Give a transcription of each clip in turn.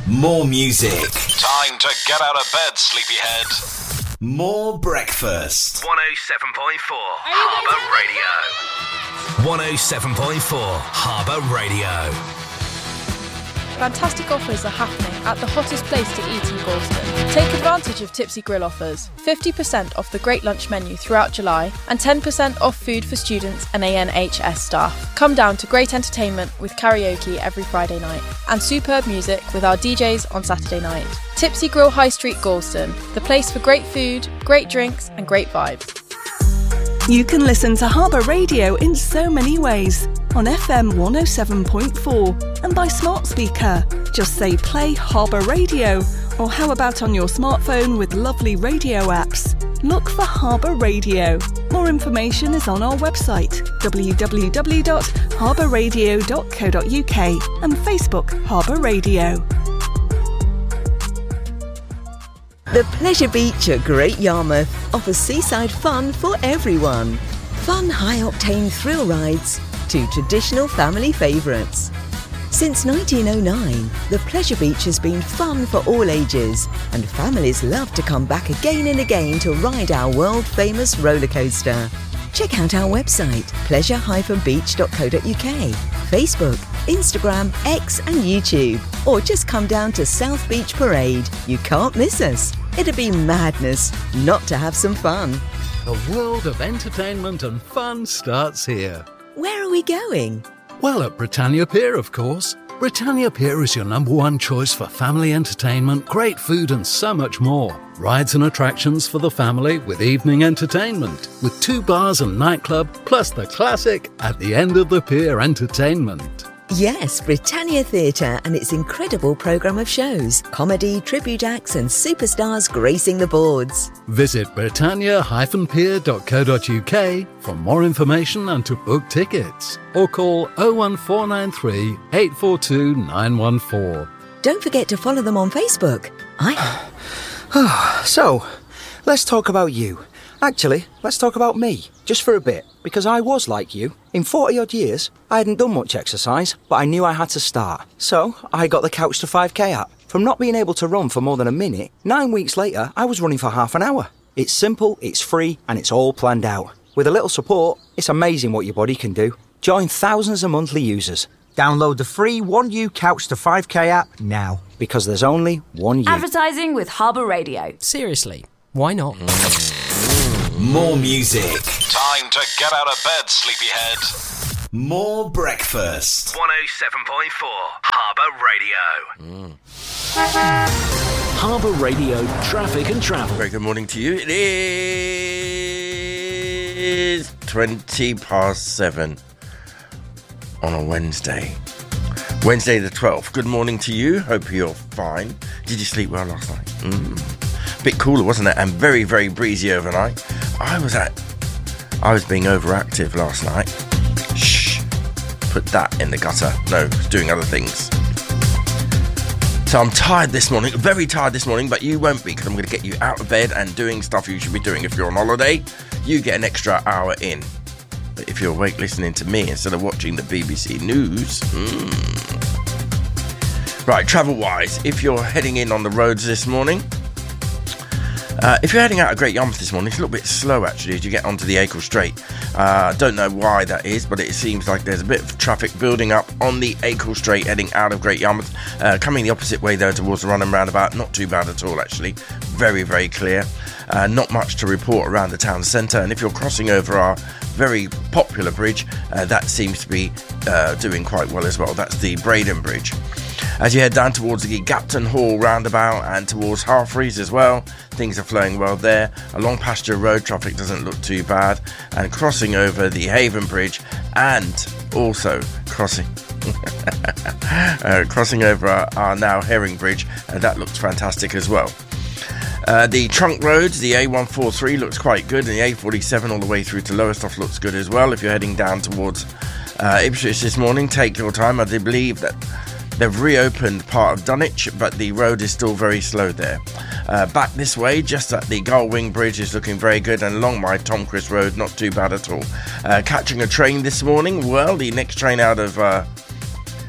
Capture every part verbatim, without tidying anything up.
More music. Time to get out of bed, sleepyhead. More breakfast. one oh seven point four Harbour Radio. one oh seven point four Harbour Radio. Fantastic offers are happening at the hottest place to eat in Gorleston. Take advantage of Tipsy Grill offers. fifty percent off the great lunch menu throughout July and ten percent off food for students and A N H S staff. Come down to great entertainment with karaoke every Friday night and superb music with our D Js on Saturday night. Tipsy Grill High Street, Gorleston, the place for great food, great drinks and great vibes. You can listen to Harbour Radio in so many ways. On F M one oh seven point four and by smart speaker. Just say play Harbour Radio, or how about on your smartphone with lovely radio apps? Look for Harbour Radio. More information is on our website w w w dot harbour radio dot co dot u k and Facebook Harbour Radio. The Pleasure Beach at Great Yarmouth offers seaside fun for everyone. Fun high-octane thrill rides to traditional family favourites. Since nineteen oh nine, the Pleasure Beach has been fun for all ages, and families love to come back again and again to ride our world-famous roller coaster. Check out our website, pleasure dash beach dot co dot u k, Facebook, Instagram, X and YouTube, or just come down to South Beach Parade. You can't miss us. It'd be madness not to have some fun. The world of entertainment and fun starts here. Where are we going? Well, at Britannia Pier, of course. Britannia Pier is your number one choice for family entertainment, great food and so much more. Rides and attractions for the family with evening entertainment, with two bars and nightclub, plus the classic At the End of the Pier entertainment. Yes, Britannia Theatre and its incredible programme of shows, comedy, tribute acts and superstars gracing the boards. Visit britannia dash pier dot co dot u k for more information and to book tickets. Or call oh one four nine three, eight four two, nine one four. Don't forget to follow them on Facebook. I... So, let's talk about you. Actually, let's talk about me, just for a bit, because I was like you. In forty odd years, I hadn't done much exercise, but I knew I had to start. So, I got the Couch to five K app. From not being able to run for more than a minute, nine weeks later, I was running for half an hour. It's simple, it's free, and it's all planned out. With a little support, it's amazing what your body can do. Join thousands of monthly users. Download the free one U Couch to five K app now, because there's only one you. Advertising with Harbour Radio. Seriously, why not? More music. Time to get out of bed, sleepyhead. More breakfast. one oh seven point four Harbour Radio. Mm. Harbour Radio traffic and travel. Very good morning to you. It is twenty past seven on a Wednesday. Wednesday the twelfth. Good morning to you. Hope you're fine. Did you sleep well last night? Mm. Bit cooler, wasn't it? And very, very breezy overnight. I was at... I was being overactive last night. Shh. Put that in the gutter. No, doing other things. So I'm tired this morning. Very tired this morning, but you won't be, because I'm going to get you out of bed and doing stuff you should be doing. If you're on holiday, you get an extra hour in. But if you're awake listening to me instead of watching the B B C News... Mm. Right, travel-wise, if you're heading in on the roads this morning... Uh, if you're heading out of Great Yarmouth this morning, it's a little bit slow actually as you get onto the Acle Straight. I uh, don't know why that is, but it seems like there's a bit of traffic building up on the Acle Straight heading out of Great Yarmouth. Uh, coming the opposite way though towards the Runham Roundabout, not too bad at all actually. Very, very clear. Uh, not much to report around the town centre, and if you're crossing over our very popular bridge, uh, that seems to be uh, doing quite well as well. That's the Braden Bridge. As you head down towards the Gapton Hall roundabout and towards Halfreys as well, things are flowing well there. Along Pasture Road, traffic doesn't look too bad. And crossing over the Haven Bridge and also crossing uh, crossing over our, our now Herring Bridge, uh, that looks fantastic as well. Uh, the trunk roads, the A one forty-three looks quite good, and the A forty-seven all the way through to Lowestoft looks good as well. If you're heading down towards uh, Ipswich this morning, take your time. I do believe that they've reopened part of Dunwich, but the road is still very slow there. Uh, back this way, just at the Gullwing Bridge is looking very good, and along my Tom Chris Road, not too bad at all. Uh, catching a train this morning, well, the next train out of uh,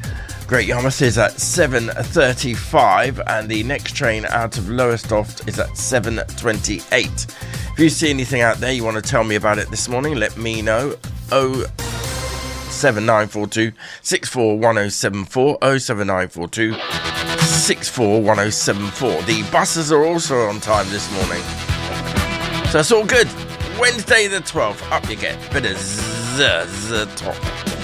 Great Yarmouth is at seven thirty-five, and the next train out of Lowestoft is at seven twenty-eight. If you see anything out there you want to tell me about it this morning, let me know. oh seven nine four two six four one oh seven four oh seven nine four two six four one oh seven four. The buses are also on time this morning, so it's all good. Wednesday the twelfth, up you get. Bit of z z top.